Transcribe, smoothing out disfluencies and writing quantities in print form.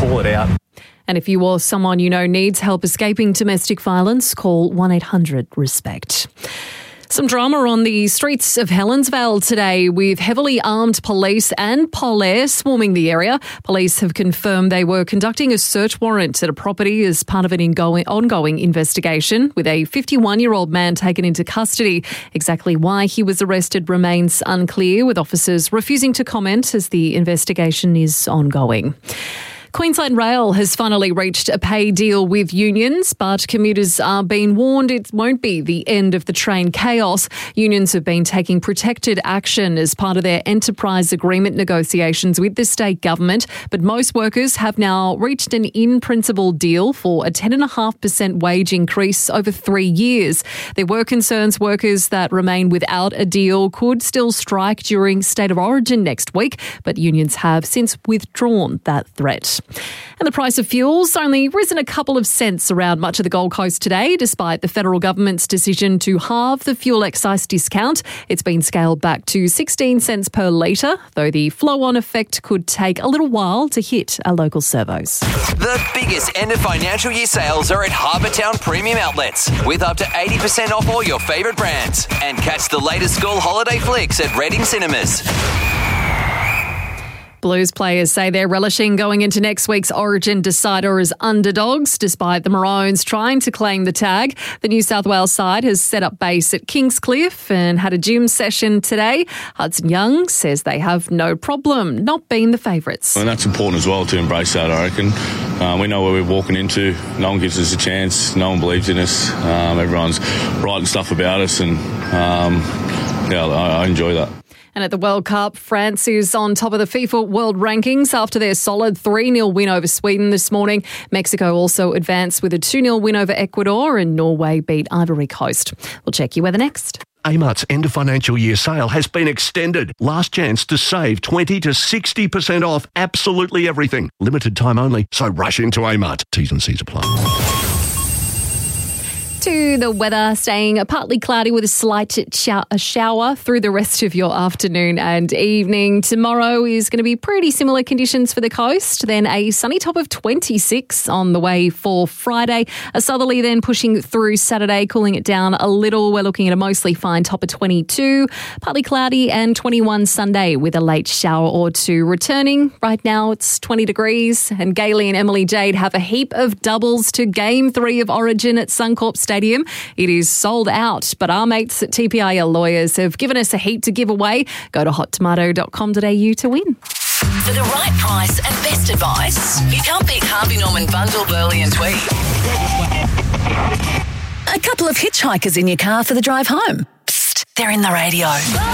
call it out. And if you or someone you know needs help escaping domestic violence, call 1-800-RESPECT. Some drama on the streets of Helensvale today with heavily armed police and Polair swarming the area. Police have confirmed they were conducting a search warrant at a property as part of an ongoing investigation, with a 51-year-old man taken into custody. Exactly why he was arrested remains unclear, with officers refusing to comment as the investigation is ongoing. Queensland Rail has finally reached a pay deal with unions, but commuters are being warned it won't be the end of the train chaos. Unions have been taking protected action as part of their enterprise agreement negotiations with the state government, but most workers have now reached an in-principle deal for a 10.5% wage increase over 3 years. There were concerns workers that remain without a deal could still strike during State of Origin next week, but unions have since withdrawn that threat. And the price of fuel's only risen a couple of cents around much of the Gold Coast today, despite the federal government's decision to halve the fuel excise discount. It's been scaled back to 16 cents per litre, though the flow-on effect could take a little while to hit our local servos. The biggest end of financial year sales are at Harbour Town Premium Outlets, with up to 80% off all your favourite brands. And catch the latest school holiday flicks at Reading Cinemas. Blues players say they're relishing going into next week's Origin decider as underdogs, despite the Maroons trying to claim the tag. The New South Wales side has set up base at Kingscliff and had a gym session today. Hudson Young says they have no problem not being the favourites. And that's important as well to embrace that, I reckon. We know where we're walking into. No one gives us a chance. No one believes in us. Everyone's writing stuff about us, and I enjoy that. And at the World Cup, France is on top of the FIFA World Rankings after their solid 3-0 win over Sweden this morning. Mexico also advanced with a 2-0 win over Ecuador, and Norway beat Ivory Coast. We'll check your weather next. Amart's end of financial year sale has been extended. Last chance to save 20 to 60% off absolutely everything. Limited time only, so rush into Amart. T's and C's apply. To the weather, staying partly cloudy with a slight shower through the rest of your afternoon and evening. Tomorrow is going to be pretty similar conditions for the coast. Then a sunny top of 26 on the way for Friday. A southerly then pushing through Saturday, cooling it down a little. We're looking at a mostly fine top of 22, partly cloudy, and 21 Sunday with a late shower or two. Returning right now, it's 20 degrees, and Gailey and Emily Jade have a heap of doubles to Game 3 of Origin at Suncorp Stadium. It is sold out, but our mates at TPIL Lawyers have given us a heap to give away. Go to hottomato.com.au to win. For the right price and best advice, you can't beat Harvey Norman Bundle, Burley and Tweed. A couple of hitchhikers in your car for the drive home. Psst, they're in the radio.